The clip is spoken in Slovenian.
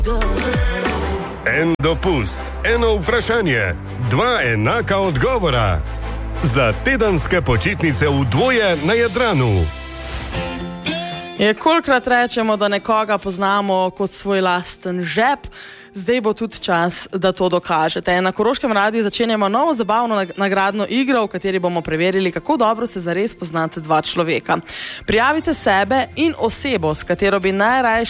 En dopust, eno vprašanje, dva enaka odgovora. Za tedenske počitnice v dvoje na Jadranu. Kolikrat rečemo, da nekoga poznamo kot svoj lasten žep, zdaj bo tudi čas, da to dokažete. Na Koroškem radiju začenjamo novo zabavno nagradno igro, v kateri bomo preverili, kako dobro se zares poznate dva človeka. Prijavite sebe in osebo, s katero bi najraje